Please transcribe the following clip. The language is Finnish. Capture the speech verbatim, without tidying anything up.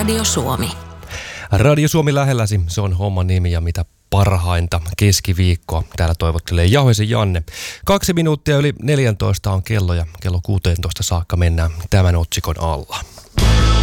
Radio Suomi. Radio Suomi lähelläsi, se on homman nimi ja mitä parhainta keskiviikkoa. Täällä toivottelee Jauhisen Janne. Kaksi minuuttia yli neljäntoista on kello ja kello kuusitoista saakka mennään tämän otsikon alla.